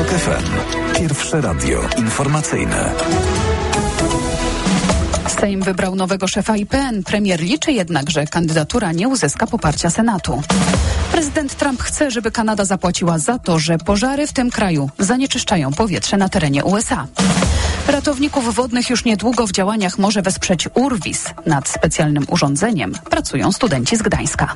TOK FM. Pierwsze radio informacyjne. Sejm wybrał nowego szefa IPN. Premier liczy jednak, że kandydatura nie uzyska poparcia Senatu. Prezydent Trump chce, żeby Kanada zapłaciła za to, że pożary w tym kraju zanieczyszczają powietrze na terenie USA. Ratowników wodnych już niedługo w działaniach może wesprzeć Urwis. Nad specjalnym urządzeniem pracują studenci z Gdańska.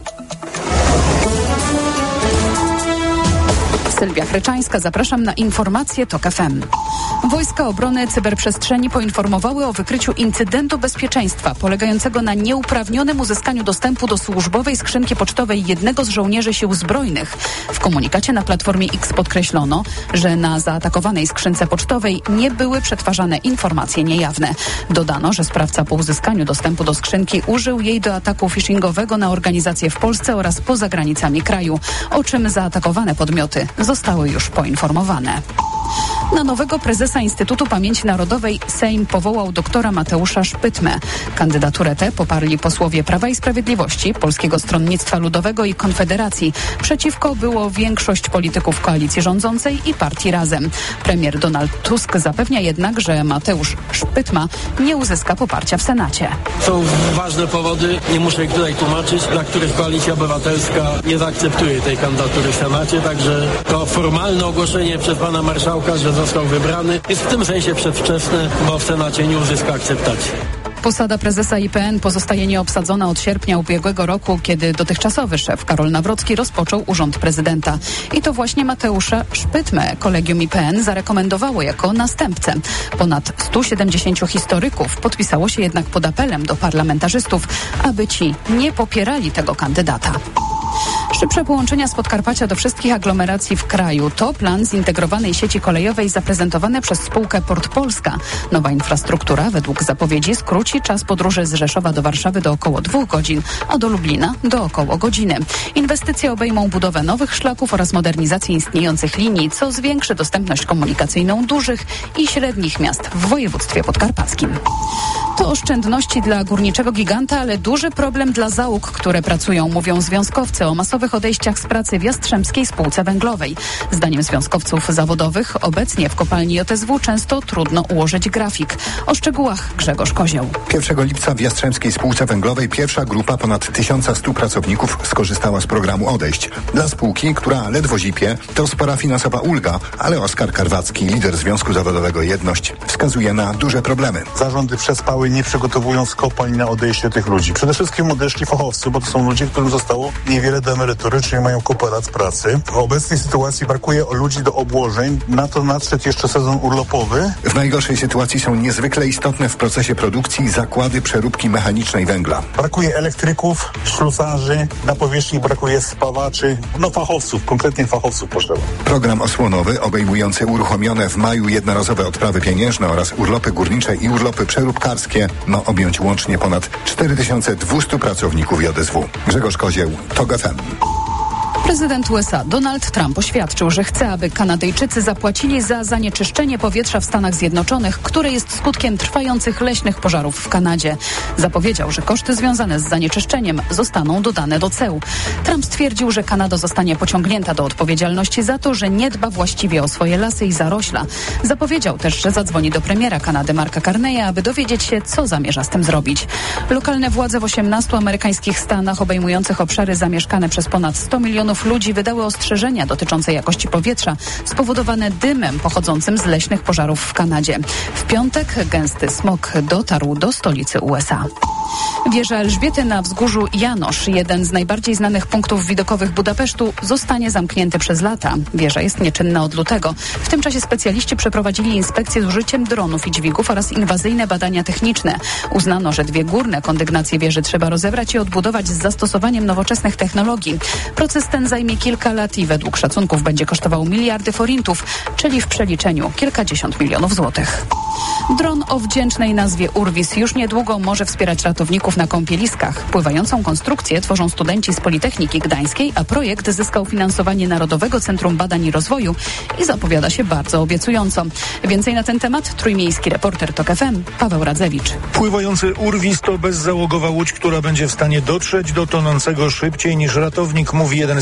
Sylwia Chryczańska, zapraszam na informacje TOK FM. Wojska Obrony Cyberprzestrzeni poinformowały o wykryciu incydentu bezpieczeństwa polegającego na nieuprawnionym uzyskaniu dostępu do służbowej skrzynki pocztowej jednego z żołnierzy sił zbrojnych. W komunikacie na Platformie X podkreślono, że na zaatakowanej skrzynce pocztowej nie były przetwarzane informacje niejawne. Dodano, że sprawca po uzyskaniu dostępu do skrzynki użył jej do ataku phishingowego na organizacje w Polsce oraz poza granicami kraju, o czym zaatakowane podmioty zostały już poinformowane. Na nowego prezesa Instytutu Pamięci Narodowej Sejm powołał doktora Mateusza Szpytmę. Kandydaturę tę poparli posłowie Prawa i Sprawiedliwości, Polskiego Stronnictwa Ludowego i Konfederacji. Przeciwko było większość polityków koalicji rządzącej i partii Razem. Premier Donald Tusk zapewnia jednak, że Mateusz Szpytma nie uzyska poparcia w Senacie. Są ważne powody, nie muszę ich tutaj tłumaczyć, dla których Koalicja Obywatelska nie zaakceptuje tej kandydatury w Senacie, także to formalne ogłoszenie przez pana marszałka, że został wybrany, jest w tym sensie przedwczesne, bo w Senacie nie uzyska akceptacji. Posada prezesa IPN pozostaje nieobsadzona od sierpnia ubiegłego roku, kiedy dotychczasowy szef Karol Nawrocki rozpoczął urząd prezydenta. I to właśnie Mateusza Szpytmę kolegium IPN zarekomendowało jako następcę. Ponad 170 historyków podpisało się jednak pod apelem do parlamentarzystów, aby ci nie popierali tego kandydata. Szybsze połączenia z Podkarpacia do wszystkich aglomeracji w kraju to plan zintegrowanej sieci kolejowej zaprezentowany przez spółkę Port Polska. Nowa infrastruktura według zapowiedzi skróci czas podróży z Rzeszowa do Warszawy do około 2 godzin, a do Lublina do około godziny. Inwestycje obejmą budowę nowych szlaków oraz modernizację istniejących linii, co zwiększy dostępność komunikacyjną dużych i średnich miast w województwie podkarpackim. To oszczędności dla górniczego giganta, ale duży problem dla załóg, które pracują, mówią związkowcy o masowych odejściach z pracy w Jastrzębskiej Spółce Węglowej. Zdaniem związkowców zawodowych obecnie w kopalni JSW często trudno ułożyć grafik. O szczegółach Grzegorz Kozioł. 1 lipca w Jastrzębskiej Spółce Węglowej pierwsza grupa ponad 1100 pracowników skorzystała z programu odejść. Dla spółki, która ledwo zipie, to spora finansowa ulga, ale Oskar Karwacki, lider Związku Zawodowego Jedność, wskazuje na duże problemy. Zarządy przespały, nie przygotowując kopalń na odejście tych ludzi. Przede wszystkim odeszli fachowcy, bo to są ludzie, którym zostało niewiele do emerytury, czyli mają kupę lat pracy. W obecnej sytuacji brakuje ludzi do obłożeń. Na to nadszedł jeszcze sezon urlopowy. W najgorszej sytuacji są niezwykle istotne w procesie produkcji zakłady przeróbki mechanicznej węgla. Brakuje elektryków, ślusarzy, na powierzchni brakuje spawaczy, fachowców, konkretnie fachowców potrzeba. Program osłonowy obejmujący uruchomione w maju jednorazowe odprawy pieniężne oraz urlopy górnicze i urlopy przeróbkarskie ma objąć łącznie ponad 4200 pracowników JSW. Grzegorz Kozieł, TOK FM. Prezydent USA Donald Trump oświadczył, że chce, aby Kanadyjczycy zapłacili za zanieczyszczenie powietrza w Stanach Zjednoczonych, które jest skutkiem trwających leśnych pożarów w Kanadzie. Zapowiedział, że koszty związane z zanieczyszczeniem zostaną dodane do ceł. Trump stwierdził, że Kanada zostanie pociągnięta do odpowiedzialności za to, że nie dba właściwie o swoje lasy i zarośla. Zapowiedział też, że zadzwoni do premiera Kanady Marka Carneya, aby dowiedzieć się, co zamierza z tym zrobić. Lokalne władze w 18 amerykańskich stanach obejmujących obszary zamieszkane przez ponad 100 milionów ludzi wydały ostrzeżenia dotyczące jakości powietrza spowodowane dymem pochodzącym z leśnych pożarów w Kanadzie. W piątek gęsty smog dotarł do stolicy USA. Wieża Elżbiety na wzgórzu Janosz, jeden z najbardziej znanych punktów widokowych Budapesztu, zostanie zamknięty przez lata. Wieża jest nieczynna od lutego. W tym czasie specjaliści przeprowadzili inspekcje z użyciem dronów i dźwigów oraz inwazyjne badania techniczne. Uznano, że 2 górne kondygnacje wieży trzeba rozebrać i odbudować z zastosowaniem nowoczesnych technologii. Proces ten zajmie kilka lat i według szacunków będzie kosztował miliardy forintów, czyli w przeliczeniu kilkadziesiąt milionów złotych. Dron o wdzięcznej nazwie Urwis już niedługo może wspierać ratowników na kąpieliskach. Pływającą konstrukcję tworzą studenci z Politechniki Gdańskiej, a projekt zyskał finansowanie Narodowego Centrum Badań i Rozwoju i zapowiada się bardzo obiecująco. Więcej na ten temat trójmiejski reporter TOK FM Paweł Radzewicz. Pływający Urwis to bezzałogowa łódź, która będzie w stanie dotrzeć do tonącego szybciej niż ratownik, mówi jeden z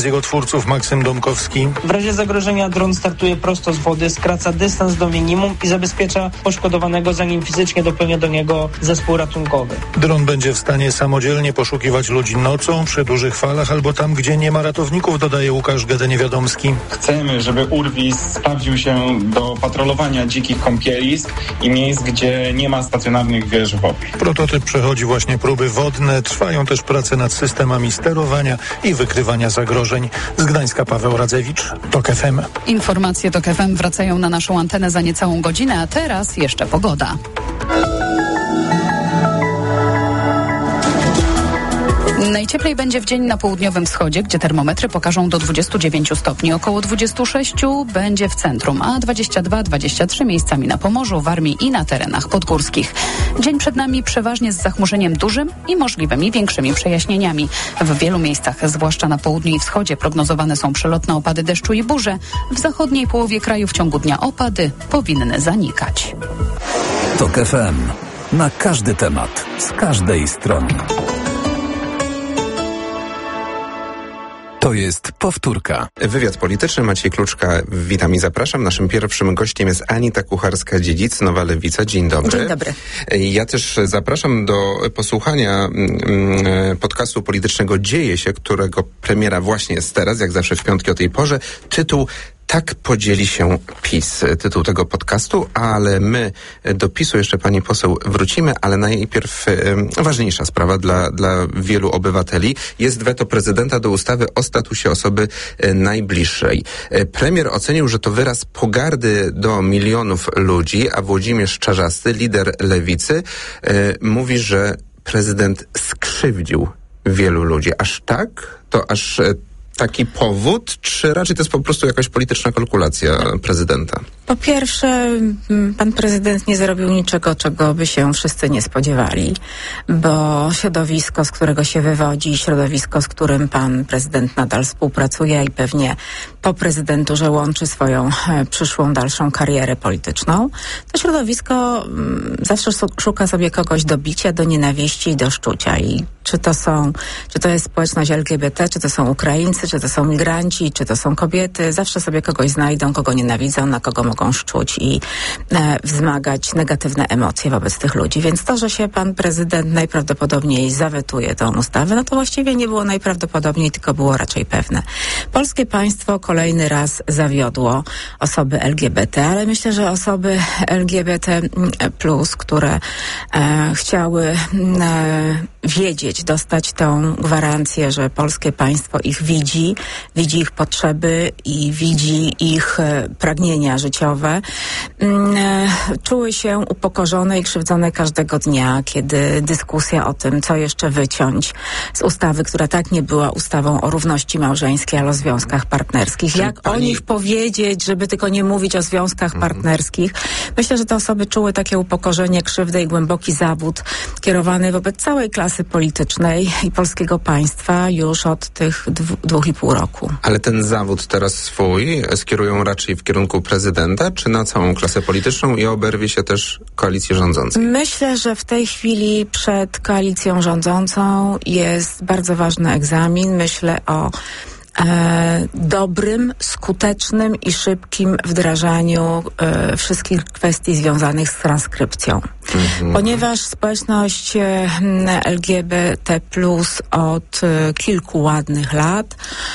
jego twórców Maksym Domkowski. W razie zagrożenia dron startuje prosto z wody, skraca dystans do minimum i zabezpiecza poszkodowanego, zanim fizycznie dopłynie do niego zespół ratunkowy. Dron będzie w stanie samodzielnie poszukiwać ludzi nocą, przy dużych falach albo tam, gdzie nie ma ratowników, dodaje Łukasz Gede-Niewiadomski. Chcemy, żeby Urwis sprawdził się do patrolowania dzikich kąpielisk i miejsc, gdzie nie ma stacjonarnych wież wodnych. Prototyp przechodzi właśnie próby wodne. Trwają też prace nad systemami sterowania i wykrywania zagrożeń. Z Gdańska Paweł Radzewicz, TOK FM. Informacje TOK FM wracają na naszą antenę za niecałą godzinę, a teraz jeszcze pogoda. Najcieplej będzie w dzień na południowym wschodzie, gdzie termometry pokażą do 29 stopni. Około 26 będzie w centrum, a 22-23 miejscami na Pomorzu, Warmii i na terenach podgórskich. Dzień przed nami przeważnie z zachmurzeniem dużym i możliwymi większymi przejaśnieniami. W wielu miejscach, zwłaszcza na południu i wschodzie, prognozowane są przelotne opady deszczu i burze. W zachodniej połowie kraju w ciągu dnia opady powinny zanikać. TOK FM. Na każdy temat, z każdej strony. To jest powtórka. Wywiad polityczny, Maciej Kluczka, witam i zapraszam. Naszym pierwszym gościem jest Anita Kucharska-Dziedzic, Nowa Lewica. Dzień dobry. Dzień dobry. Ja też zapraszam do posłuchania podcastu politycznego Dzieje się, którego premiera właśnie jest teraz, jak zawsze w piątki o tej porze. Tytuł: Tak podzieli się PiS, tytuł tego podcastu, ale my do PiS-u jeszcze, pani poseł, wrócimy, ale najpierw ważniejsza sprawa dla wielu obywateli. Jest weto prezydenta do ustawy o statusie osoby najbliższej. Premier ocenił, że to wyraz pogardy do milionów ludzi, a Włodzimierz Czarzasty, lider Lewicy, mówi, że prezydent skrzywdził wielu ludzi. Aż tak? To aż taki powód, czy raczej to jest po prostu jakaś polityczna kalkulacja prezydenta? Po pierwsze, pan prezydent nie zrobił niczego, czego by się wszyscy nie spodziewali, bo środowisko, z którego się wywodzi, środowisko, z którym pan prezydent nadal współpracuje i pewnie po prezydenturze łączy swoją przyszłą dalszą karierę polityczną, to środowisko zawsze szuka sobie kogoś do bicia, do nienawiści i do szczucia. I czy to jest społeczność LGBT, czy to są Ukraińcy, czy to są migranci, czy to są kobiety, zawsze sobie kogoś znajdą, kogo nienawidzą, na kogo mogą szczuć i wzmagać negatywne emocje wobec tych ludzi. Więc to, że się pan prezydent najprawdopodobniej zawetuje tą ustawę, no to właściwie nie było najprawdopodobniej, tylko było raczej pewne. Polskie państwo kolejny raz zawiodło osoby LGBT, ale myślę, że osoby LGBT+, które chciały wiedzieć, dostać tą gwarancję, że polskie państwo ich widzi ich potrzeby i widzi ich pragnienia życiowe, czuły się upokorzone i krzywdzone każdego dnia, kiedy dyskusja o tym, co jeszcze wyciąć z ustawy, która tak nie była ustawą o równości małżeńskiej, ale o związkach partnerskich. Czyli jak o nich powiedzieć, żeby tylko nie mówić o związkach partnerskich. Myślę, że te osoby czuły takie upokorzenie, krzywdę i głęboki zawód kierowany wobec całej klasy politycznej i polskiego państwa już od tych 2,5 roku. Ale ten zawód teraz swój skierują raczej w kierunku prezydenta, czy na całą klasę polityczną i oberwie się też koalicji rządzącej? Myślę, że w tej chwili przed koalicją rządzącą jest bardzo ważny egzamin. Myślę o dobrym, skutecznym i szybkim wdrażaniu wszystkich kwestii związanych z transkrypcją. Ponieważ społeczność LGBT+ od kilku ładnych lat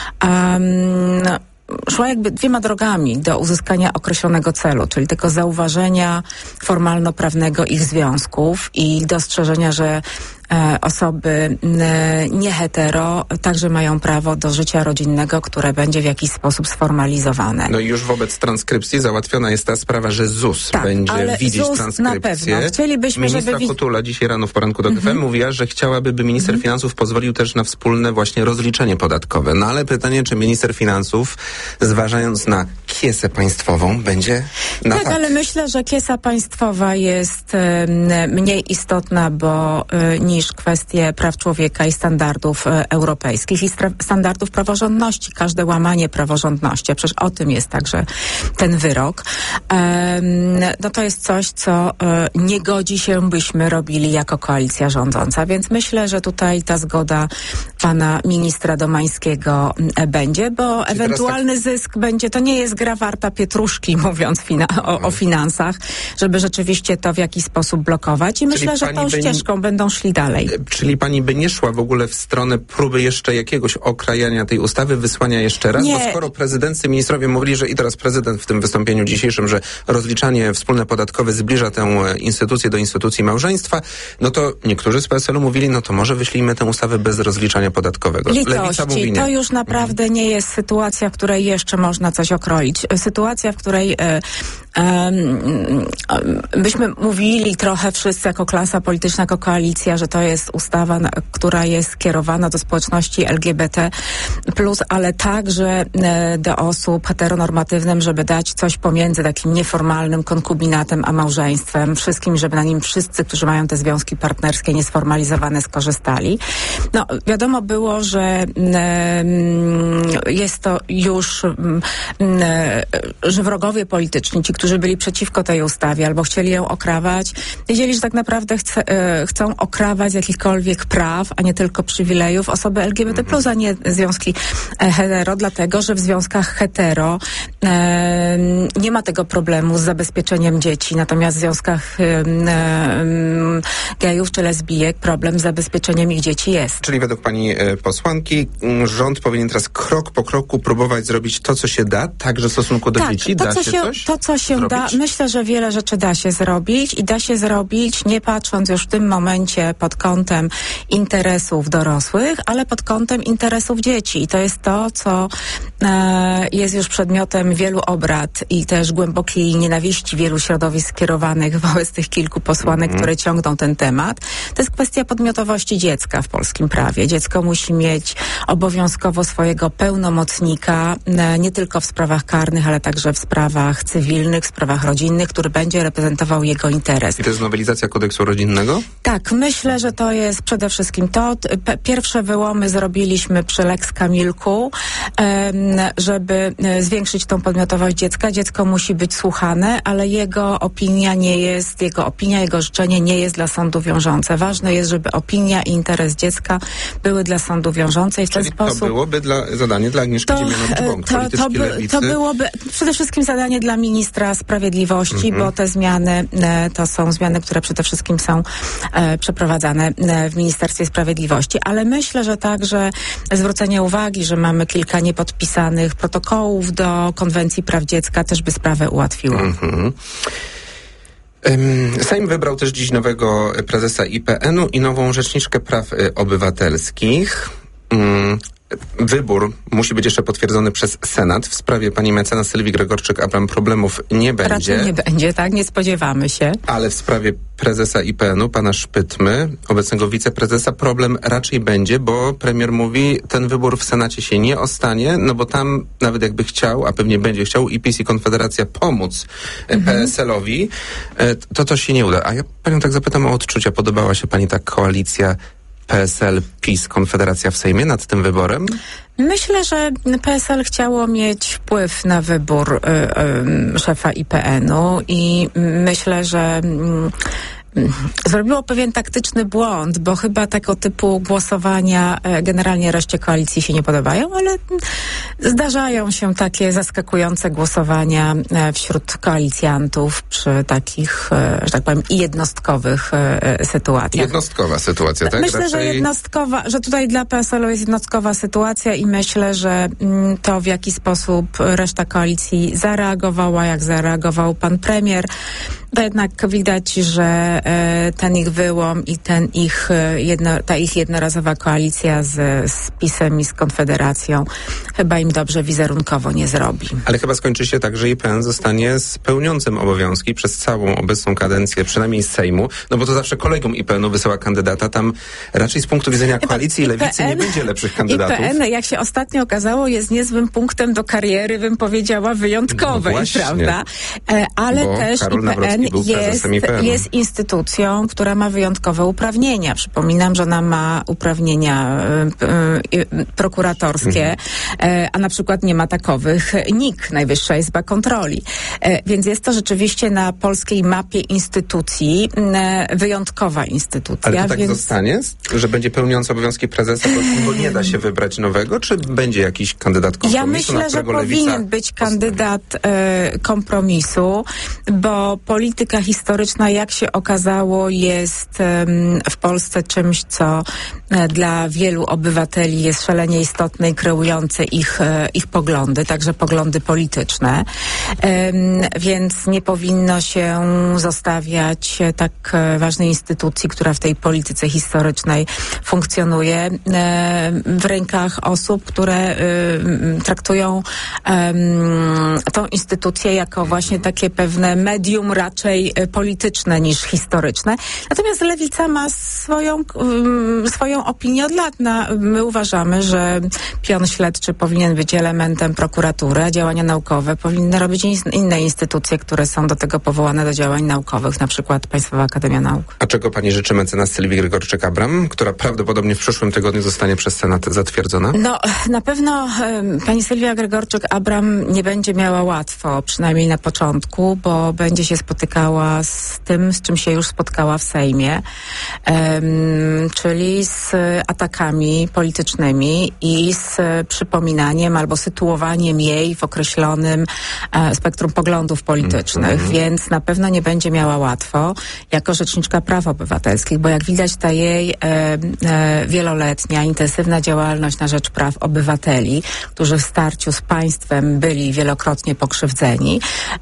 szła jakby dwiema drogami do uzyskania określonego celu, czyli tego zauważenia formalno-prawnego ich związków i dostrzeżenia, że osoby niehetero także mają prawo do życia rodzinnego, które będzie w jakiś sposób sformalizowane. No i już wobec transkrypcji załatwiona jest ta sprawa, że ZUS będzie widzieć ZUS transkrypcję. Na pewno. Chcielibyśmy, Ministra Kotula dzisiaj rano w poranku do FM mówiła, że chciałaby, by minister finansów pozwolił też na wspólne właśnie rozliczenie podatkowe. No ale pytanie, czy minister finansów, zważając na kiesę państwową będzie na tak. Ale myślę, że kiesa państwowa jest mniej istotna, niż kwestie praw człowieka i standardów europejskich i standardów praworządności. Każde łamanie praworządności, a przecież o tym jest także ten wyrok, no to jest coś, co nie godzi się, byśmy robili jako koalicja rządząca. Więc myślę, że tutaj ta zgoda pana ministra Domańskiego będzie, bo ewentualny zysk będzie, to nie jest gra warta pietruszki, mówiąc o finansach, żeby rzeczywiście to w jakiś sposób blokować i myślę, że tą ścieżką będą szli dalej. Czyli pani by nie szła w ogóle w stronę próby jeszcze jakiegoś okrajania tej ustawy, wysłania jeszcze raz, bo skoro prezydency, ministrowie mówili, że i teraz prezydent w tym wystąpieniu dzisiejszym, że rozliczanie wspólne podatkowe zbliża tę instytucję do instytucji małżeństwa, no to niektórzy z PSL-u mówili, no to może wyślijmy tę ustawę bez rozliczania podatkowego. Lewica mówi nie. To już naprawdę nie jest sytuacja, w której jeszcze można coś okroić. Sytuacja, w której byśmy mówili trochę wszyscy jako klasa polityczna, jako koalicja, że to jest ustawa, która jest skierowana do społeczności LGBT+, ale także do osób heteronormatywnym, żeby dać coś pomiędzy takim nieformalnym konkubinatem a małżeństwem. Wszystkim, żeby na nim wszyscy, którzy mają te związki partnerskie niesformalizowane, skorzystali. No, wiadomo było, że jest to już, że wrogowie polityczni, ci, którzy byli przeciwko tej ustawie albo chcieli ją okrawać, wiedzieli, że tak naprawdę chcą okrawać z jakichkolwiek praw, a nie tylko przywilejów osoby LGBT+, a nie związki hetero, dlatego, że w związkach hetero nie ma tego problemu z zabezpieczeniem dzieci, natomiast w związkach gejów czy lesbijek problem z zabezpieczeniem ich dzieci jest. Czyli według pani posłanki rząd powinien teraz krok po kroku próbować zrobić to, co się da, także w stosunku do dzieci? To, co się da, myślę, że wiele rzeczy da się zrobić i da się zrobić nie patrząc już w tym momencie pod kątem interesów dorosłych, ale pod kątem interesów dzieci. I to jest to, co jest już przedmiotem wielu obrad i też głębokiej nienawiści wielu środowisk skierowanych wobec tych kilku posłanek, które ciągną ten temat. To jest kwestia podmiotowości dziecka w polskim prawie. Dziecko musi mieć obowiązkowo swojego pełnomocnika, nie tylko w sprawach karnych, ale także w sprawach cywilnych, w sprawach rodzinnych, który będzie reprezentował jego interes. I to jest nowelizacja kodeksu rodzinnego? Tak, myślę, że to jest przede wszystkim to. Pierwsze wyłomy zrobiliśmy przy Lex Kamilku, żeby zwiększyć tą podmiotowość dziecka. Dziecko musi być słuchane, ale jego opinia, jego życzenie nie jest dla sądu wiążące. Ważne jest, żeby opinia i interes dziecka były dla sądu wiążące i w ten sposób... to byłoby zadanie dla Agnieszki Dziemianowicz-Bąk, polityczki lewicy. To byłoby przede wszystkim zadanie dla ministra sprawiedliwości, bo te zmiany to są zmiany, które przede wszystkim są przeprowadzane w Ministerstwie Sprawiedliwości. Ale myślę, że także zwrócenie uwagi, że mamy kilka niepodpisanych protokołów do Konwencji Praw Dziecka też by sprawę ułatwiło. Sejm wybrał też dziś nowego prezesa IPN-u i nową rzeczniczkę praw obywatelskich. Wybór musi być jeszcze potwierdzony przez Senat. W sprawie pani mecenas Sylwii Gregorczyk-Abram problemów nie będzie. Raczej nie będzie, tak? Nie spodziewamy się. Ale w sprawie prezesa IPN-u, pana Szpytmy, obecnego wiceprezesa, problem raczej będzie, bo premier mówi, ten wybór w Senacie się nie ostanie, no bo tam nawet jakby chciał, a pewnie będzie chciał i PiS i Konfederacja pomóc PSL-owi, to się nie uda. A ja panią tak zapytam o odczucia. Podobała się pani ta koalicja PSL, PiS, Konfederacja w Sejmie nad tym wyborem? Myślę, że PSL chciało mieć wpływ na wybór szefa IPN-u i myślę, że zrobiło pewien taktyczny błąd, bo chyba tego typu głosowania generalnie reszcie koalicji się nie podobają, ale zdarzają się takie zaskakujące głosowania wśród koalicjantów przy takich, że tak powiem, jednostkowych sytuacjach. Jednostkowa sytuacja, tak? Myślę, że tutaj dla PSL-u jest jednostkowa sytuacja i myślę, że to w jaki sposób reszta koalicji zareagowała, jak zareagował pan premier, to jednak widać, że ten ich wyłom i ta ich jednorazowa koalicja z PiS-em i z Konfederacją chyba im dobrze wizerunkowo nie zrobi. Ale chyba skończy się tak, że IPN zostanie spełniącym obowiązki przez całą obecną kadencję, przynajmniej z Sejmu, no bo to zawsze kolegium IPN-u wysyła kandydata. Tam raczej z punktu widzenia koalicji i lewicy nie będzie lepszych kandydatów. IPN, jak się ostatnio okazało, jest niezłym punktem do kariery, bym powiedziała, wyjątkowej, no prawda? Ale bo też Karol IPN jest instytucją, która ma wyjątkowe uprawnienia. Przypominam, że ona ma uprawnienia prokuratorskie, a na przykład nie ma takowych NIK, Najwyższa Izba Kontroli. Więc jest to rzeczywiście na polskiej mapie instytucji wyjątkowa instytucja. Ale to tak zostanie? Że będzie pełniący obowiązki prezesa, bo nie da się wybrać nowego? Czy będzie jakiś kandydat kompromisu? Ja myślę, że powinien być kandydat kompromisu, bo polityka historyczna, jak się okazało, jest w Polsce czymś, co dla wielu obywateli jest szalenie istotne i kreujące ich poglądy, także poglądy polityczne. Więc nie powinno się zostawiać tak ważnej instytucji, która w tej polityce historycznej funkcjonuje, w rękach osób, które traktują tą instytucję jako właśnie takie pewne medium raczej polityczne niż historyczne. Natomiast Lewica ma swoją opinię od lat. My uważamy, że pion śledczy powinien być elementem prokuratury, a działania naukowe powinny robić inne instytucje, które są do tego powołane, do działań naukowych, na przykład Państwowa Akademia Nauk. A czego pani życzy mecenas Sylwii Grygorczyk-Abram, która prawdopodobnie w przyszłym tygodniu zostanie przez Senat zatwierdzona? No, na pewno pani Sylwia Grygorczyk-Abram nie będzie miała łatwo, przynajmniej na początku, bo będzie się spotykała z tym, z czym się już spotkała w Sejmie, czyli z atakami politycznymi i z przypominaniem albo sytuowaniem jej w określonym spektrum poglądów politycznych, więc na pewno nie będzie miała łatwo jako rzeczniczka praw obywatelskich, bo jak widać ta jej wieloletnia, intensywna działalność na rzecz praw obywateli, którzy w starciu z państwem byli wielokrotnie pokrzywdzeni,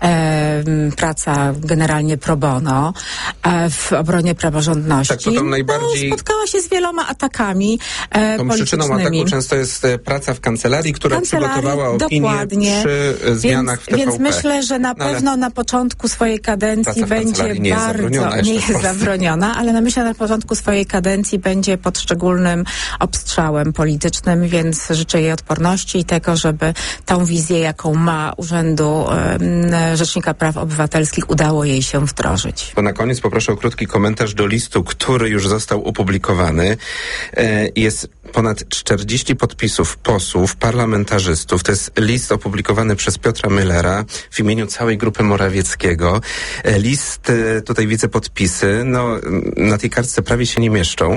praca generalnie pro bono, w obronie praworządności. Tak, to tam najbardziej... spotkała się z wieloma atakami tą przyczyną ataku często jest praca w kancelarii, która przygotowała opinię przy zmianach w TVP. Więc myślę, że na pewno na początku swojej kadencji będzie nie jest zabroniona, ale myślę, że na początku swojej kadencji będzie pod szczególnym obstrzałem politycznym, więc życzę jej odporności i tego, żeby tą wizję, jaką ma Urzędu Rzecznika Praw Obywatelskich, udało jej się wdrożyć. Bo na koniec poproszę o krótki komentarz do listu, który już został opublikowany. Jest ponad 40 podpisów posłów, parlamentarzystów. To jest list opublikowany przez Piotra Müllera w imieniu całej grupy Morawieckiego. List, tutaj widzę podpisy, no na tej kartce prawie się nie mieszczą.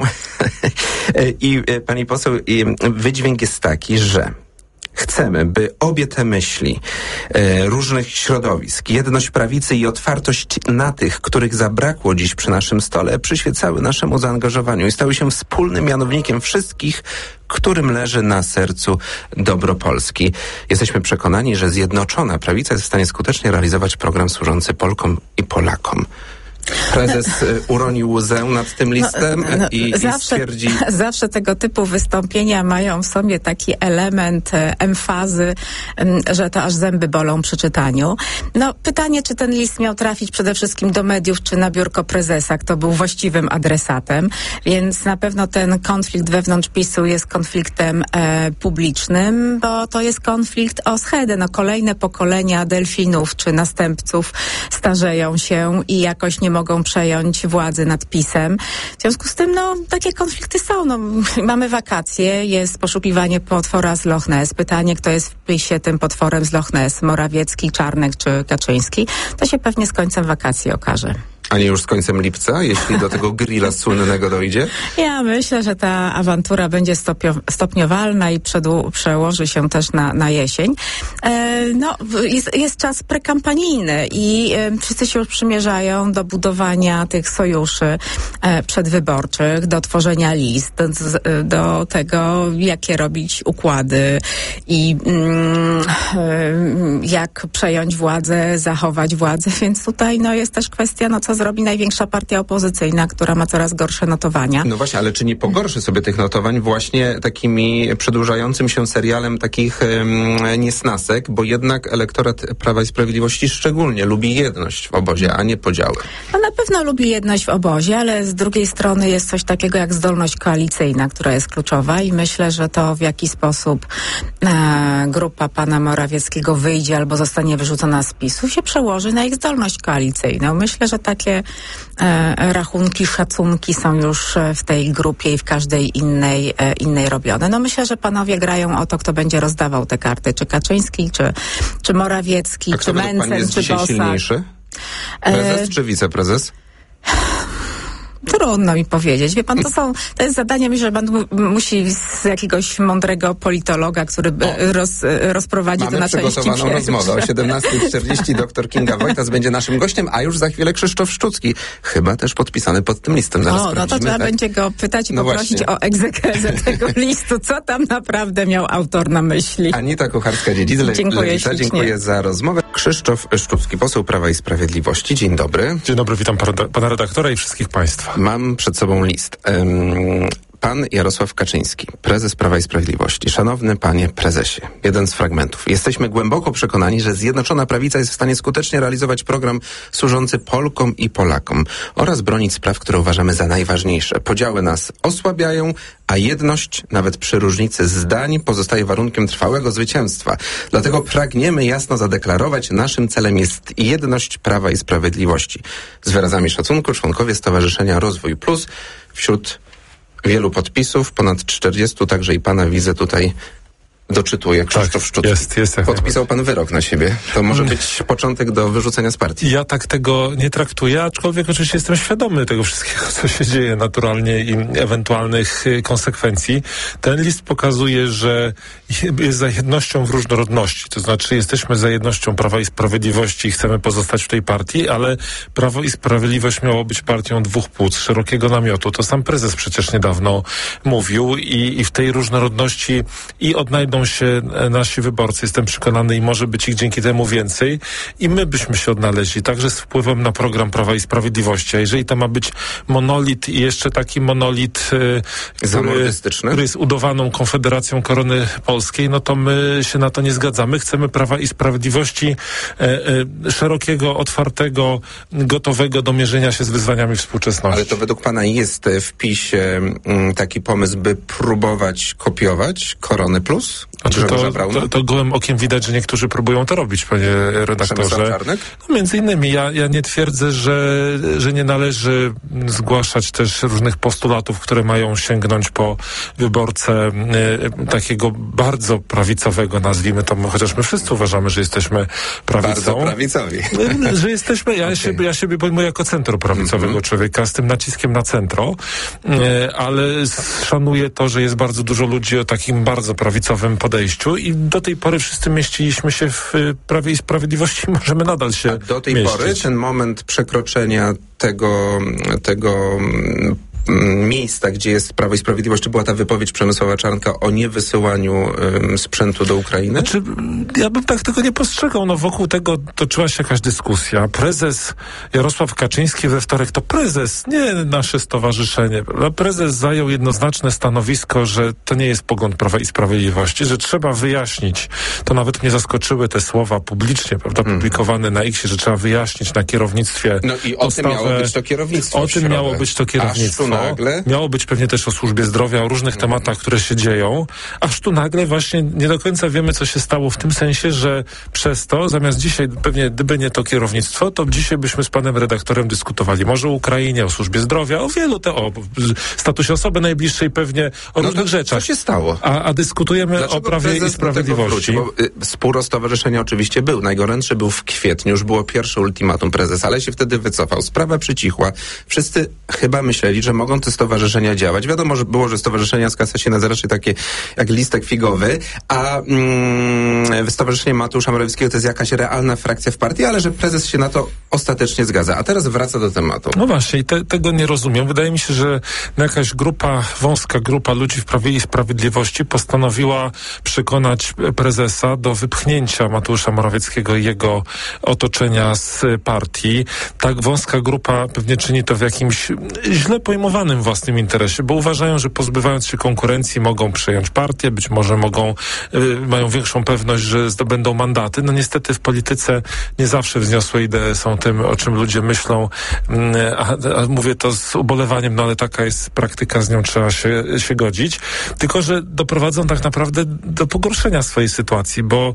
I pani poseł, wydźwięk jest taki, że chcemy, by obie te myśli różnych środowisk, jedność prawicy i otwartość na tych, których zabrakło dziś przy naszym stole, przyświecały naszemu zaangażowaniu i stały się wspólnym mianownikiem wszystkich, którym leży na sercu dobro Polski. Jesteśmy przekonani, że zjednoczona prawica jest w stanie skutecznie realizować program służący Polkom i Polakom. Prezes uronił łzę nad tym listem i stwierdzi... Zawsze tego typu wystąpienia mają w sobie taki element emfazy, że to aż zęby bolą przy czytaniu. No, pytanie, czy ten list miał trafić przede wszystkim do mediów, czy na biurko prezesa, kto był właściwym adresatem, więc na pewno ten konflikt wewnątrz PiS-u jest konfliktem publicznym, bo to jest konflikt o schedę. No, kolejne pokolenia delfinów czy następców starzeją się i jakoś nie mogą przejąć władzy nad PiS-em. W związku z tym, takie konflikty są. Mamy wakacje, jest poszukiwanie potwora z Loch Ness. Pytanie, kto jest w PiS-ie tym potworem z Loch Ness, Morawiecki, Czarnek czy Kaczyński, to się pewnie z końcem wakacji okaże. A nie już z końcem lipca, jeśli do tego grilla słynnego dojdzie? Ja myślę, że ta awantura będzie stopniowalna i przełoży się też na jesień. Jest czas prekampanijny i wszyscy się już przymierzają do budowania tych sojuszy przedwyborczych, do tworzenia list, do tego, jakie robić układy i jak przejąć władzę, zachować władzę, więc tutaj jest też kwestia, co zrobi największa partia opozycyjna, która ma coraz gorsze notowania. No właśnie, ale czy nie pogorszy sobie tych notowań właśnie takimi przedłużającym się serialem takich niesnasek, bo jednak elektorat Prawa i Sprawiedliwości szczególnie lubi jedność w obozie, a nie podziały. No na pewno lubi jedność w obozie, ale z drugiej strony jest coś takiego jak zdolność koalicyjna, która jest kluczowa i myślę, że to w jaki sposób grupa pana Morawieckiego wyjdzie albo zostanie wyrzucona z PiS-u się przełoży na ich zdolność koalicyjną. Myślę, że takie rachunki, szacunki są już w tej grupie i w każdej innej robione. No myślę, że panowie grają o to, kto będzie rozdawał te karty, czy Kaczyński, czy Morawiecki, czy Mencen, czy Bosak. Silniejszy? Prezes czy wiceprezes? Trudno mi powiedzieć. Wie pan, to jest zadanie, myślę, że pan musi z jakiegoś mądrego politologa, który rozprowadzi to na części pierwsze. Mamy przygotowaną rozmowę. O 17:40 dr Kinga Wojtas będzie naszym gościem, a już za chwilę Krzysztof Szczucki. Chyba też podpisany pod tym listem. Zaraz no to trzeba będzie go pytać i poprosić o egzegezę tego listu. Co tam naprawdę miał autor na myśli? Anita Kucharska-Dziedzic, Lewica. Dziękuję za rozmowę. Krzysztof Szczucki, poseł Prawa i Sprawiedliwości. Dzień dobry. Dzień dobry, witam pana redaktora i wszystkich państwa. Mam przed sobą list. Pan Jarosław Kaczyński, prezes Prawa i Sprawiedliwości. Szanowny panie prezesie, jeden z fragmentów. Jesteśmy głęboko przekonani, że Zjednoczona Prawica jest w stanie skutecznie realizować program służący Polkom i Polakom oraz bronić spraw, które uważamy za najważniejsze. Podziały nas osłabiają, a jedność, nawet przy różnicy zdań, pozostaje warunkiem trwałego zwycięstwa. Dlatego pragniemy jasno zadeklarować, naszym celem jest jedność Prawa i Sprawiedliwości. Z wyrazami szacunku członkowie Stowarzyszenia Rozwój Plus, wśród wielu podpisów, ponad 40, także i pana widzę tutaj doczytuje Krzysztof Szczucki. Jest Podpisał pan wyrok na siebie. To może być początek do wyrzucenia z partii. Ja tak tego nie traktuję, aczkolwiek oczywiście jestem świadomy tego wszystkiego, co się dzieje naturalnie i ewentualnych konsekwencji. Ten list pokazuje, że jest za jednością w różnorodności. To znaczy jesteśmy za jednością Prawa i Sprawiedliwości i chcemy pozostać w tej partii, ale Prawo i Sprawiedliwość miało być partią dwóch płód, szerokiego namiotu. To sam prezes przecież niedawno mówił i w tej różnorodności i odnajdą się nasi wyborcy, jestem przekonany, i może być ich dzięki temu więcej i my byśmy się odnaleźli, także z wpływem na program Prawa i Sprawiedliwości. A jeżeli to ma być monolit i jeszcze taki monolit, który jest udawaną Konfederacją Korony Polskiej, no to my się na to nie zgadzamy. Chcemy Prawa i Sprawiedliwości szerokiego, otwartego, gotowego do mierzenia się z wyzwaniami współczesności. Ale to według pana jest w PiS-ie taki pomysł, by próbować kopiować Koronę Plus? To gołym okiem widać, że niektórzy próbują to robić, panie redaktorze. No, między innymi ja nie twierdzę, że nie należy zgłaszać też różnych postulatów, które mają sięgnąć po wyborcę takiego bardzo prawicowego, nazwijmy to, chociaż my wszyscy uważamy, że jesteśmy prawicą. Bardzo prawicowi. Że jesteśmy, ja siebie pojmuję jako centroprawicowego człowieka, z tym naciskiem na centro, ale szanuję to, że jest bardzo dużo ludzi o takim bardzo prawicowym podejściu i do tej pory wszyscy mieściliśmy się w Prawie i Sprawiedliwości, możemy nadal się mieścić. Do tej pory ten moment przekroczenia tego miejsca, gdzie jest Prawo i Sprawiedliwość, czy była ta wypowiedź Przemysława Czarnka o niewysyłaniu sprzętu do Ukrainy? Znaczy, ja bym tak tego nie postrzegał. No wokół tego toczyła się jakaś dyskusja. Prezes Jarosław Kaczyński we wtorek to prezes, nie nasze stowarzyszenie. Prezes zajął jednoznaczne stanowisko, że to nie jest pogląd Prawa i Sprawiedliwości, że trzeba wyjaśnić. To nawet mnie zaskoczyły te słowa publicznie, prawda, publikowane na X, że trzeba wyjaśnić na kierownictwie. No i o tym miało być to kierownictwo. O tym miało być to kierownictwo. Miało być pewnie też o służbie zdrowia, o różnych tematach, które się dzieją, aż tu nagle właśnie nie do końca wiemy, co się stało w tym sensie, że przez to, zamiast dzisiaj pewnie, gdyby nie to kierownictwo, to dzisiaj byśmy z panem redaktorem dyskutowali może o Ukrainie, o służbie zdrowia, o wielu, o statusie osoby najbliższej, pewnie, o różnych rzeczach. Co się stało? A dyskutujemy o Prawie i Sprawiedliwości. Spór o stowarzyszenie oczywiście był. Najgorętszy był w kwietniu, już było pierwsze ultimatum prezesa, ale się wtedy wycofał. Sprawa przycichła. Wszyscy chyba myśleli, że mogą mogą te stowarzyszenia działać. Wiadomo, że było, że stowarzyszenia z Kasasina raczej takie jak listek figowy, a Stowarzyszenie Mateusza Morawieckiego to jest jakaś realna frakcja w partii, ale że prezes się na to ostatecznie zgadza. A teraz wraca do tematu. No właśnie, i tego nie rozumiem. Wydaje mi się, że jakaś wąska grupa ludzi w Prawie i Sprawiedliwości postanowiła przekonać prezesa do wypchnięcia Mateusza Morawieckiego i jego otoczenia z partii. Tak wąska grupa pewnie czyni to w jakimś źle pojmowanym własnym interesie, bo uważają, że pozbywając się konkurencji mogą przejąć partię, być może mają większą pewność, że zdobędą mandaty. No niestety w polityce nie zawsze wzniosłe idee są tym, o czym ludzie myślą, a mówię to z ubolewaniem, no ale taka jest praktyka, z nią trzeba się godzić. Tylko że doprowadzą tak naprawdę do pogorszenia swojej sytuacji, bo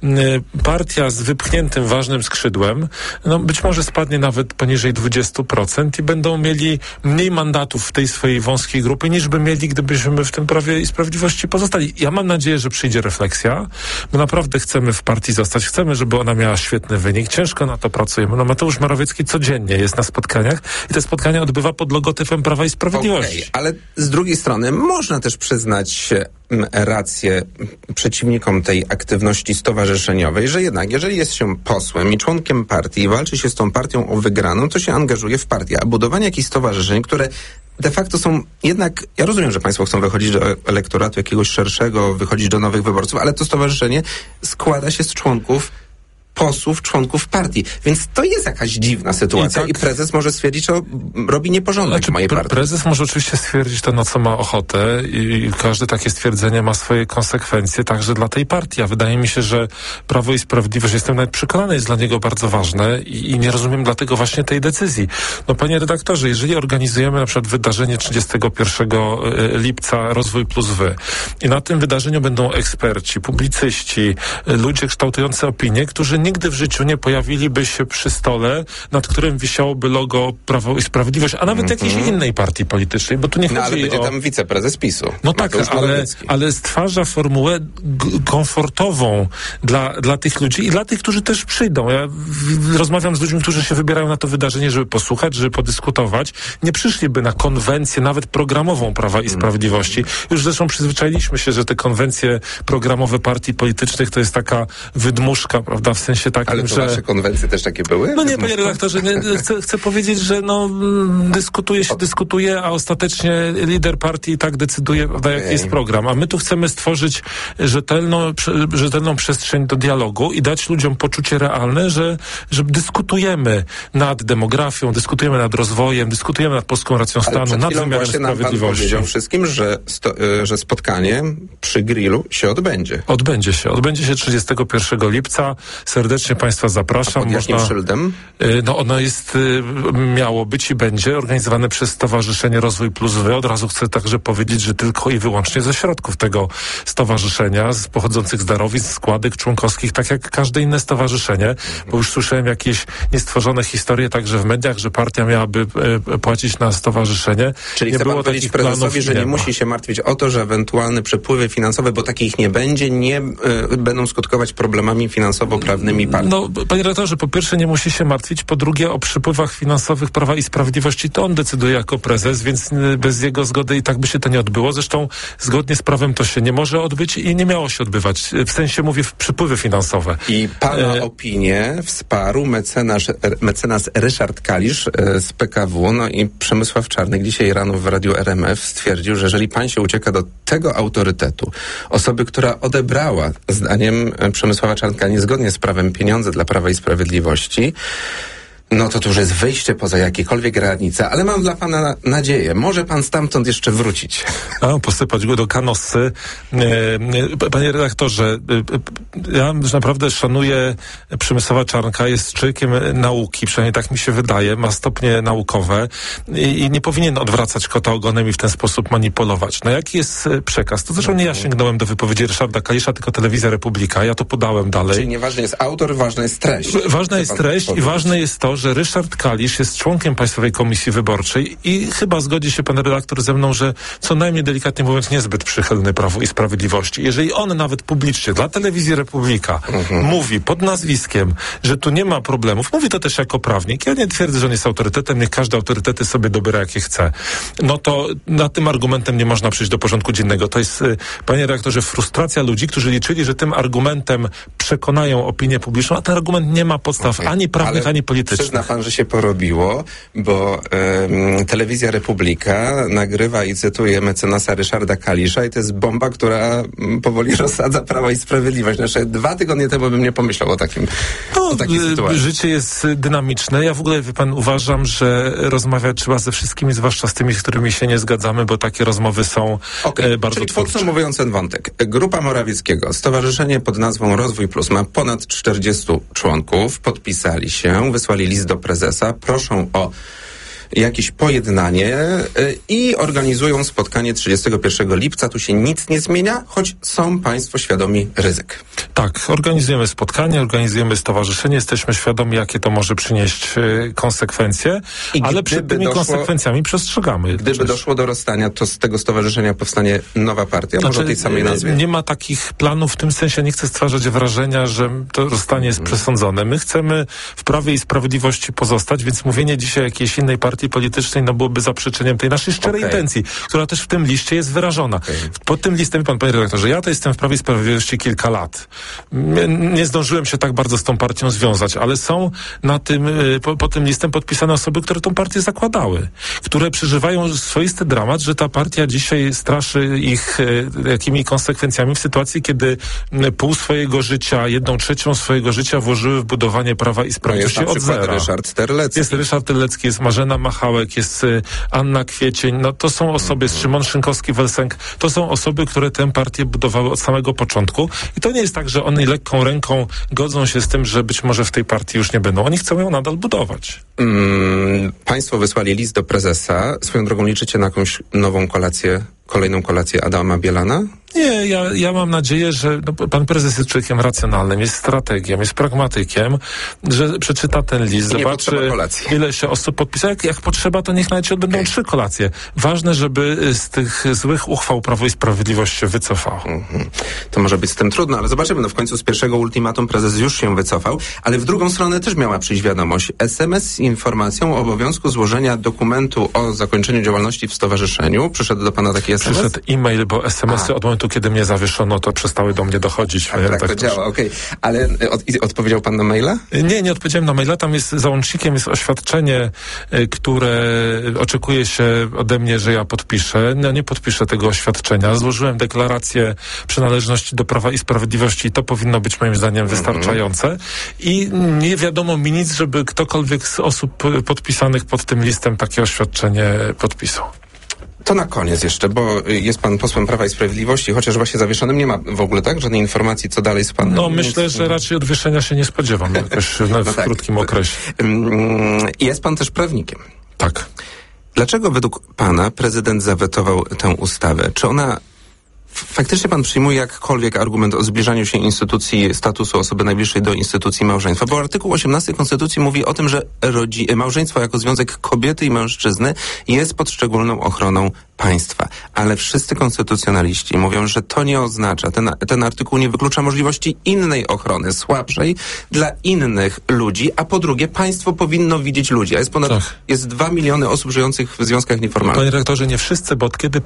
partia z wypchniętym ważnym skrzydłem, no być może spadnie nawet poniżej 20% i będą mieli mniej mandatów w tej swojej wąskiej grupie, niż by mieli, gdybyśmy w tym Prawie i Sprawiedliwości pozostali. Ja mam nadzieję, że przyjdzie refleksja, bo naprawdę chcemy w partii zostać, chcemy, żeby ona miała świetny wynik, ciężko na to pracujemy. No Mateusz Morawiecki codziennie jest na spotkaniach i te spotkania odbywa pod logotypem Prawa i Sprawiedliwości. Okay, ale z drugiej strony można też przyznać rację przeciwnikom tej aktywności stowarzyszeniowej, że jednak jeżeli jest się posłem i członkiem partii i walczy się z tą partią o wygraną, to się angażuje w partię, a budowanie jakichś stowarzyszeń, które de facto są jednak, ja rozumiem, że państwo chcą wychodzić do elektoratu jakiegoś szerszego, wychodzić do nowych wyborców, ale to stowarzyszenie składa się z posłów, członków partii. Więc to jest jakaś dziwna sytuacja i prezes może stwierdzić, że robi nieporządek w mojej partii. Prezes może oczywiście stwierdzić to, na co ma ochotę i każde takie stwierdzenie ma swoje konsekwencje także dla tej partii. A wydaje mi się, że Prawo i Sprawiedliwość, jestem nawet przekonany, jest dla niego bardzo ważne i nie rozumiem dlatego właśnie tej decyzji. No panie redaktorze, jeżeli organizujemy na przykład wydarzenie 31 lipca Rozwój plus Wy i na tym wydarzeniu będą eksperci, publicyści, ludzie kształtujący opinię, którzy nigdy w życiu nie pojawiliby się przy stole, nad którym wisiałoby logo Prawo i Sprawiedliwość, a nawet jakiejś innej partii politycznej, bo tu nie chodzi ale będzie tam wiceprezes PiS-u. No tak, ale stwarza formułę komfortową dla tych ludzi i dla tych, którzy też przyjdą. Ja rozmawiam z ludźmi, którzy się wybierają na to wydarzenie, żeby posłuchać, żeby podyskutować. Nie przyszliby na konwencję, nawet programową Prawa i Sprawiedliwości. Już zresztą przyzwyczailiśmy się, że te konwencje programowe partii politycznych to jest taka wydmuszka, prawda, w sensie takim, ale to nasze konwencje też takie były? No nie, panie redaktorze, chcę powiedzieć, że dyskutuje, a ostatecznie lider partii i tak decyduje, prawda, jaki jest program. A my tu chcemy stworzyć rzetelną przestrzeń do dialogu i dać ludziom poczucie realne, że dyskutujemy nad demografią, dyskutujemy nad rozwojem, dyskutujemy nad polską racją stanu, nad wymiarem sprawiedliwości. Pan powiedział wszystkim, że spotkanie przy grillu się odbędzie. Odbędzie się 31 lipca. Serdecznie państwa zapraszam. A pod jakim szyldem? No ono miało być i będzie organizowane przez Stowarzyszenie Rozwój plus Wy. Od razu chcę także powiedzieć, że tylko i wyłącznie ze środków tego stowarzyszenia, pochodzących z darowizn, składek członkowskich, tak jak każde inne stowarzyszenie, bo już słyszałem jakieś niestworzone historie także w mediach, że partia miałaby płacić na stowarzyszenie. Czyli chce pan powiedzieć prezesowi, że nie musi się martwić o to, że ewentualne przepływy finansowe, bo takich nie będzie, nie będą skutkować problemami finansowo-prawnymi partii. No, panie redaktorze, po pierwsze nie musi się martwić, po drugie o przepływach finansowych Prawa i Sprawiedliwości to on decyduje jako prezes, więc bez jego zgody i tak by się to nie odbyło. Zresztą zgodnie z prawem to się nie może odbyć i nie miało się odbywać. W sensie mówię przepływy finansowe. I pana opinię wsparł mecenas Ryszard Kalisz z PKW, no i Przemysław Czarnek dzisiaj rano w radiu RMF stwierdził, że jeżeli pan się ucieka do tego autorytetu, osoby, która odebrała, zdaniem Przemysława Czarnka, niezgodnie z prawem pieniądze dla Prawa i Sprawiedliwości, no to już jest wyjście poza jakiekolwiek granice, ale mam dla pana nadzieję. Może pan stamtąd jeszcze wrócić. Posypać go do kanosy. Panie redaktorze, ja naprawdę szanuję Przemysława Czarnka, jest człowiekiem nauki, przynajmniej tak mi się wydaje, ma stopnie naukowe i nie powinien odwracać kota ogonem i w ten sposób manipulować. No jaki jest przekaz? To zresztą nie ja sięgnąłem do wypowiedzi Ryszarda Kalisza, tylko Telewizja Republika. Ja to podałem dalej. Czyli nieważny jest autor, ważna jest treść. Ważna jest treść i ważne jest to, to, że Ryszard Kalisz jest członkiem Państwowej Komisji Wyborczej i chyba zgodzi się pan redaktor ze mną, że co najmniej delikatnie mówiąc niezbyt przychylny Prawu i Sprawiedliwości. Jeżeli on nawet publicznie dla Telewizji Republika mówi pod nazwiskiem, że tu nie ma problemów, mówi to też jako prawnik. Ja nie twierdzę, że on jest autorytetem, niech każdy autorytety sobie dobiera jakie chce. No to nad tym argumentem nie można przyjść do porządku dziennego. To jest, panie redaktorze, frustracja ludzi, którzy liczyli, że tym argumentem przekonają opinię publiczną, a ten argument nie ma podstaw ani prawnych, ani politycznych. Przyzna pan, że się porobiło, bo Telewizja Republika nagrywa i cytuje mecenasa Ryszarda Kalisza i to jest bomba, która powoli rozsadza Prawo i Sprawiedliwość. Znaczy 2 tygodnie temu bym nie pomyślał o takiej sytuacji. Życie jest dynamiczne. Ja w ogóle, wie pan, uważam, że rozmawiać trzeba ze wszystkimi, zwłaszcza z tymi, z którymi się nie zgadzamy, bo takie rozmowy są bardzo czyli twórcze. Podsumowując ten wątek. Grupa Morawieckiego, stowarzyszenie pod nazwą Rozwój Plus ma ponad 40 członków, podpisali się, wysłali list do prezesa, proszą o jakieś pojednanie i organizują spotkanie 31 lipca. Tu się nic nie zmienia, choć są państwo świadomi ryzyk. Tak, organizujemy spotkanie, organizujemy stowarzyszenie, jesteśmy świadomi, jakie to może przynieść konsekwencje, ale przed tymi konsekwencjami przestrzegamy. Gdyby doszło do rozstania, to z tego stowarzyszenia powstanie nowa partia, może o tej samej nazwie? Nie ma takich planów, w tym sensie nie chcę stwarzać wrażenia, że to rozstanie jest przesądzone. My chcemy w Prawie i Sprawiedliwości pozostać, więc mówienie dzisiaj o jakiejś innej partii politycznej byłoby zaprzeczeniem tej naszej szczerej intencji, która też w tym liście jest wyrażona. Pod tym listem, panie redaktorze, ja to jestem w Prawie i Sprawiedliwości kilka lat. Nie zdążyłem się tak bardzo z tą partią związać, ale są na tym, pod tym listem podpisane osoby, które tą partię zakładały, które przeżywają swoisty dramat, że ta partia dzisiaj straszy ich jakimi konsekwencjami w sytuacji, kiedy pół swojego życia, 1/3 swojego życia włożyły w budowanie Prawa i Sprawiedliwości od zera. Ryszard Terlecki. Jest Ryszard Terlecki, jest Marzena Machałek, jest Anna Kwiecień, to są osoby, jest Szymon Szynkowski-Welsenk, to są osoby, które tę partię budowały od samego początku i to nie jest tak, że oni lekką ręką godzą się z tym, że być może w tej partii już nie będą. Oni chcą ją nadal budować. Państwo wysłali list do prezesa. Swoją drogą liczycie na jakąś nową kolację, kolejną kolację Adama Bielana? Nie, ja mam nadzieję, że pan prezes jest człowiekiem racjonalnym, jest strategiem, jest pragmatykiem, że przeczyta ten list, zobaczy, ile się osób podpisało. Jak potrzeba, to niech nawet się odbędą 3 kolacje. Ważne, żeby z tych złych uchwał Prawo i Sprawiedliwość się wycofało. To może być z tym trudno, ale zobaczymy. No w końcu z pierwszego ultimatum prezes już się wycofał, ale w drugą stronę też miała przyjść wiadomość. SMS z informacją o obowiązku złożenia dokumentu o zakończeniu działalności w stowarzyszeniu. Przyszedł do pana taki SMS? Przyszedł e-mail, bo SMS-y od momentu, kiedy mnie zawieszono, to przestały do mnie dochodzić. Tak to działa, okej. Ale odpowiedział pan na maila? Nie odpowiedziałem na maila. Tam jest załącznikiem jest oświadczenie, które oczekuje się ode mnie, że ja podpiszę. No nie podpiszę tego oświadczenia. Złożyłem deklarację przynależności do Prawa i Sprawiedliwości i to powinno być moim zdaniem wystarczające. I nie wiadomo mi nic, żeby ktokolwiek z osób podpisanych pod tym listem takie oświadczenie podpisał. To na koniec jeszcze, bo jest pan posłem Prawa i Sprawiedliwości, chociaż właśnie zawieszonym nie ma w ogóle, tak? Żadnej informacji, co dalej z panem? No myślę, że raczej odwieszenia się nie spodziewam jakoś w krótkim okresie. Jest pan też prawnikiem. Tak. Dlaczego według pana prezydent zawetował tę ustawę? Czy ona... Faktycznie pan przyjmuje jakkolwiek argument o zbliżaniu się instytucji statusu osoby najbliższej do instytucji małżeństwa? Bo artykuł 18 Konstytucji mówi o tym, że małżeństwo jako związek kobiety i mężczyzny jest pod szczególną ochroną państwa. Ale wszyscy konstytucjonaliści mówią, że to nie oznacza, ten artykuł nie wyklucza możliwości innej ochrony, słabszej dla innych ludzi, a po drugie państwo powinno widzieć ludzi. A jest 2 miliony osób żyjących w związkach nieformalnych. Panie rektorze, nie wszyscy, bo od kiedy